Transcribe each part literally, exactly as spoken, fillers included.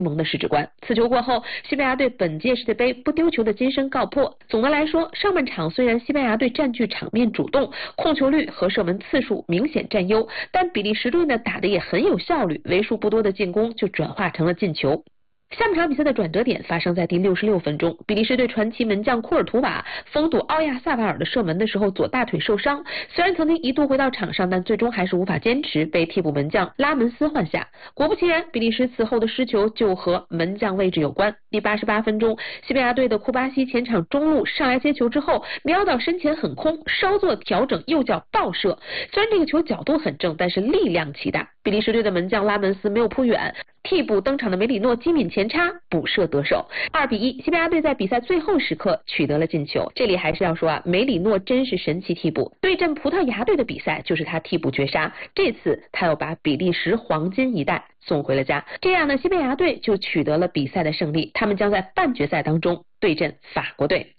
盟的世界观。此球过后，西班牙队本届世界杯不丢球的金身告破。总的来说，上半场虽然西班牙队占据场面主动，控球率和射门次数明显占优，但比利时队呢打得也很有效率，为数不多的进攻就转化成了进球。下半场比赛的转折点发生在第六十六分钟，比利时队传奇门将库尔图瓦封堵奥亚萨瓦尔的射门的时候左大腿受伤，虽然曾经一度回到场上，但最终还是无法坚持，被替补门将拉门斯换下。果不其然，比利时此后的失球就和门将位置有关。第八十八分钟，西班牙队的库巴西前场中路上来接球之后，瞄到身前很空，稍作调整，右脚爆射。虽然这个球角度很正，但是力量奇大，比利时队的门将拉门斯没有扑远，替补登场的梅里诺机敏前插补射得手，二比一，西班牙队在比赛最后时刻取得了进球。这里还是要说啊，梅里诺真是神奇替补，对阵葡萄牙队的比赛就是他替补绝杀，这次他又把比利时黄金一代送回了家。这样呢，西班牙队就取得了比赛的胜利，他们将在半决赛当中对阵法国队。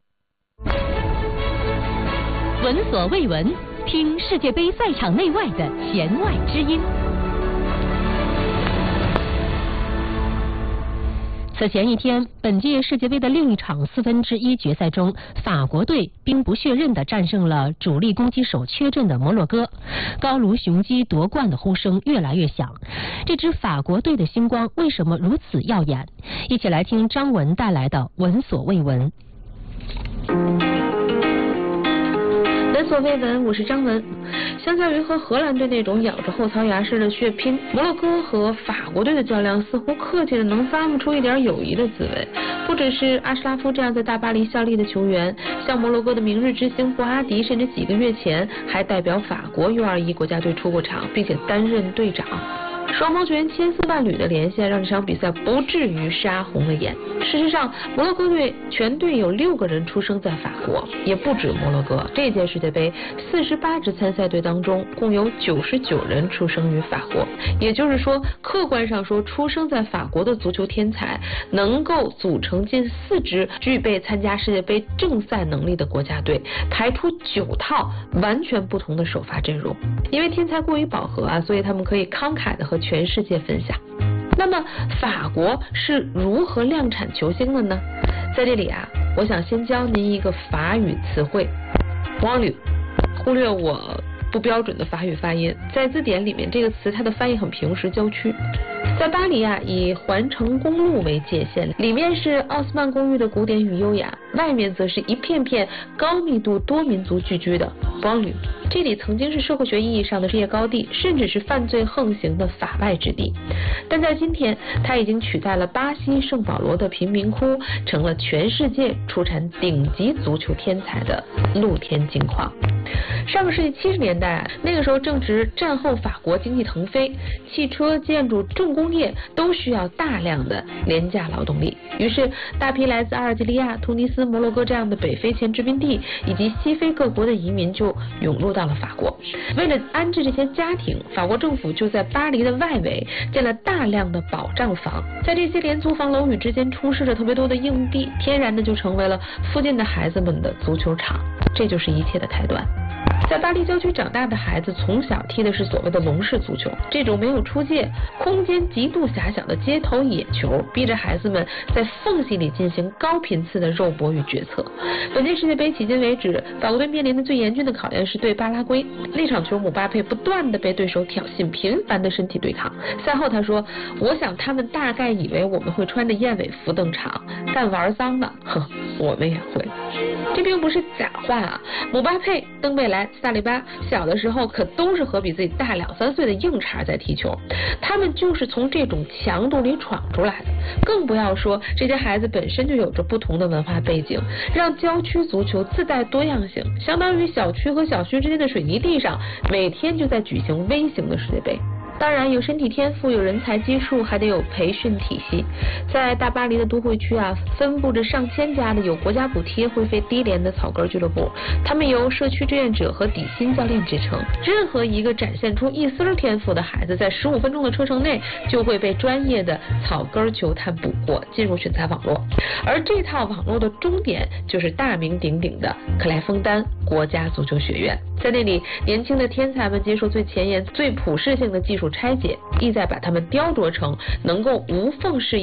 闻所未闻，听世界杯赛场内外的弦外之音。此前一天，本届世界杯的另一场四分之一决赛中，法国队兵不血刃地战胜了主力攻击手缺阵的摩洛哥，高卢雄鸡夺冠的呼声越来越响。这支法国队的星光为什么如此耀眼？一起来听张文带来的闻所未闻。 闻所未闻，我是张文。相较于和荷兰队那种咬着后槽牙式的血拼，摩洛哥和法国队的较量似乎客气的能发不出一点友谊的滋味。不只是阿什拉夫这样在大巴黎效力的球员，像摩洛哥的明日之星布阿迪，甚至几个月前还代表法国 U 二十一 国家队出过场，并且担任队长。双方球员千丝万缕的连线，让这场比赛不至于杀红了眼。事实上，摩洛哥队全队有六个人出生在法国，也不止摩洛哥。这届世界杯四十八支参赛队当中，共有九十九人出生于法国。也就是说，客观上说，出生在法国的足球天才能够组成近四支具备参加世界杯正赛能力的国家队，排出九套完全不同的首发阵容。因为天才过于饱和啊，所以他们可以慷慨的和全世界分享。那么法国是如何量产球星的呢？在这里啊，我想先教您一个法语词汇 banlieue， 忽略我不标准的法语发音，在字典里面这个词它的翻译很平实，郊区。在巴黎啊，以环城公路为界限，里面是奥斯曼公寓的古典与优雅，外面则是一片片高密度多民族聚居的邦旅。这里曾经是社会学意义上的事业高地，甚至是犯罪横行的法外之地。但在今天，它已经取代了巴西圣保罗的贫民窟，成了全世界出产顶级足球天才的露天金矿。上个世纪七十年代啊，那个时候正值战后法国经济腾飞，汽车、建筑、重工业都需要大量的廉价劳动力。于是，大批来自阿尔及利亚、突尼斯、摩洛哥这样的北非前殖民地以及西非各国的移民就涌入到了法国。为了安置这些家庭，法国政府就在巴黎的外围建了大量的保障房，在这些廉租房楼宇之间充斥着特别多的硬币，天然的就成为了附近的孩子们的足球场。这就是一切的开端。在巴黎郊区长大的孩子从小踢的是所谓的笼式足球，这种没有出界、空间极度狭小的街头野球，逼着孩子们在缝隙里进行高频次的肉搏与决策。本届世界杯迄今为止，法国队面临的最严峻的考验是对巴拉圭。那场球，姆巴佩不断的被对手挑衅，频繁的身体对抗。赛后他说：“我想他们大概以为我们会穿着燕尾服登场，但玩脏了，哼，我们也会。”这并不是假话啊！姆巴佩、登贝莱、萨利巴小的时候可都是和比自己大两三岁的硬茬在踢球，他们就是从这种强度里闯出来的。更不要说这些孩子本身就有着不同的文化背景，让郊区足球自带多样性，相当于小区和小区之间的水泥地上每天就在举行微型的世界杯。当然，有身体天赋，有人才基数，还得有培训体系。在大巴黎的都会区啊，分布着上千家的有国家补贴、会费低廉的草根俱乐部，他们由社区志愿者和底薪教练支撑。任何一个展现出一丝天赋的孩子，在十五分钟的车程内就会被专业的草根球探捕获，进入选材网络。而这套网络的终点就是大名鼎鼎的克莱枫丹国家足球学院。在那里，年轻的天才们接受最前沿、最普适性的技术拆解，意在把他们雕琢成能够无缝适应